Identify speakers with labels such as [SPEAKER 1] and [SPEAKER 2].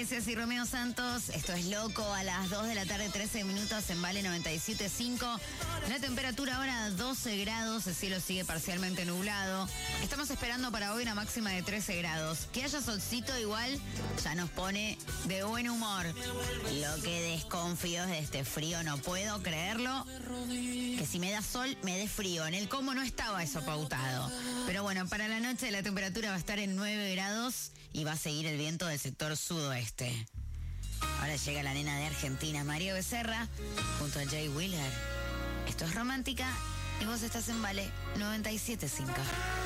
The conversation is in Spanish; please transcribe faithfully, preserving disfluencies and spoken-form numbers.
[SPEAKER 1] Iglesias y Romeo Santos, esto es Loco, a las dos de la tarde, trece minutos en Vale noventa y siete punto cinco. La temperatura ahora doce grados, el cielo sigue parcialmente nublado. Estamos esperando para hoy una máxima de trece grados. Que haya solcito igual ya nos pone de buen humor. Lo que desconfío es de este frío, no puedo creerlo. Que si me da sol, me dé frío. En el cómo no estaba eso pautado. Pero bueno, para la noche la temperatura va a estar en nueve grados y va a seguir el viento del sector sudoeste. Ahora llega la nena de Argentina, María Becerra, junto a Jay Wheeler. Esto es Romántica y vos estás en Vale noventa y siete punto cinco.